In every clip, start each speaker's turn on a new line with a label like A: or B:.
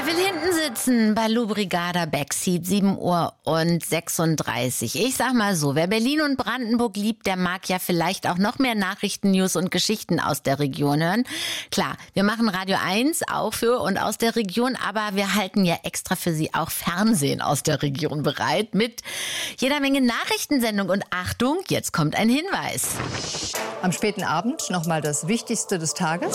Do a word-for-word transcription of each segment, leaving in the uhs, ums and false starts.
A: Wer will hinten sitzen? Balu Brigada Backseat, sieben Uhr und sechsunddreißig. Ich sag mal so, wer Berlin und Brandenburg liebt, der mag ja vielleicht auch noch mehr Nachrichten, News und Geschichten aus der Region hören. Klar, wir machen Radio eins auch für und aus der Region, aber wir halten ja extra für Sie auch Fernsehen aus der Region bereit mit jeder Menge Nachrichtensendung. Und Achtung, jetzt kommt ein Hinweis.
B: Am späten Abend nochmal das Wichtigste des Tages.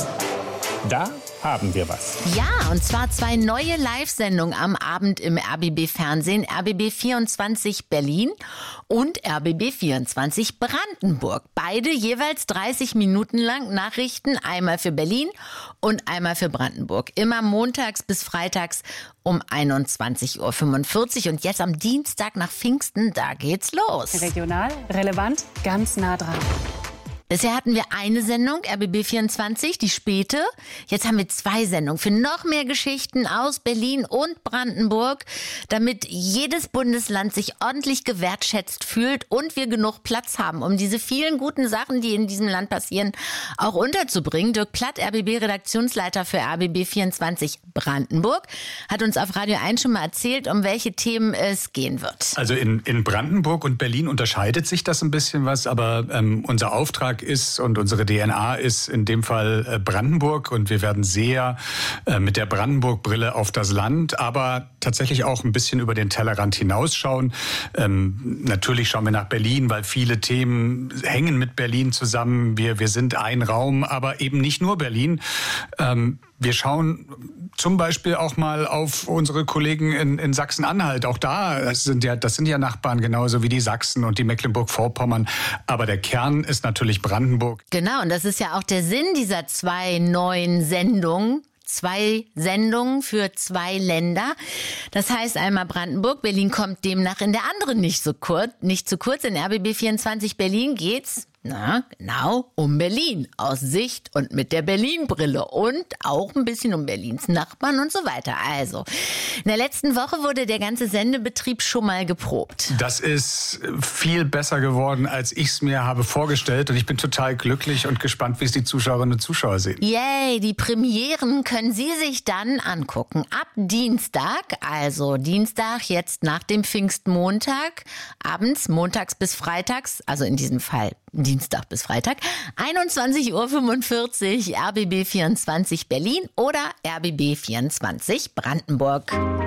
C: Da haben wir was.
A: Ja, und zwar zwei neue Live-Sendungen am Abend im R B B-Fernsehen. R B B vierundzwanzig Berlin und R B B vierundzwanzig Brandenburg. Beide jeweils dreißig Minuten lang Nachrichten, einmal für Berlin und einmal für Brandenburg. Immer montags bis freitags um einundzwanzig Uhr fünfundvierzig. Und jetzt am Dienstag nach Pfingsten, da geht's los.
D: Regional, relevant, ganz nah dran.
A: Bisher hatten wir eine Sendung, R B B vierundzwanzig, die späte. Jetzt haben wir zwei Sendungen für noch mehr Geschichten aus Berlin und Brandenburg, damit jedes Bundesland sich ordentlich gewertschätzt fühlt und wir genug Platz haben, um diese vielen guten Sachen, die in diesem Land passieren, auch unterzubringen. Dirk Platt, R B B-Redaktionsleiter für R B B vierundzwanzig Brandenburg, hat uns auf Radio eins schon mal erzählt, um welche Themen es gehen wird.
C: Also in, in Brandenburg und Berlin unterscheidet sich das ein bisschen was, aber ähm, unser Auftrag ist und unsere D N A ist in dem Fall äh, Brandenburg und wir werden sehr äh, mit der Brandenburg-Brille auf das Land, aber tatsächlich auch ein bisschen über den Tellerrand hinausschauen. Ähm, natürlich schauen wir nach Berlin, weil viele Themen hängen mit Berlin zusammen. Wir, wir sind ein Raum, aber eben nicht nur Berlin. Ähm, Wir schauen zum Beispiel auch mal auf unsere Kollegen in, in Sachsen-Anhalt. Auch da das sind ja, das sind ja Nachbarn genauso wie die Sachsen und die Mecklenburg-Vorpommern. Aber der Kern ist natürlich Brandenburg.
A: Genau, und das ist ja auch der Sinn dieser zwei neuen Sendungen. Zwei Sendungen für zwei Länder. Das heißt einmal Brandenburg. Berlin kommt demnach in der anderen nicht so kurz, nicht zu kurz. In R B B vierundzwanzig Berlin geht's, na, genau, um Berlin. Aus Sicht und mit der Berlin-Brille. Und auch ein bisschen um Berlins Nachbarn und so weiter. Also, in der letzten Woche wurde der ganze Sendebetrieb schon mal geprobt.
C: Das ist viel besser geworden, als ich es mir habe vorgestellt. Und ich bin total glücklich und gespannt, wie es die Zuschauerinnen und Zuschauer sehen.
A: Yay, die Premieren können Sie sich dann angucken. Ab Dienstag, also Dienstag jetzt nach dem Pfingstmontag, abends, montags bis freitags, also in diesem Fall Dienstag bis Freitag, einundzwanzig Uhr fünfundvierzig, R B B vierundzwanzig Berlin oder R B B vierundzwanzig Brandenburg.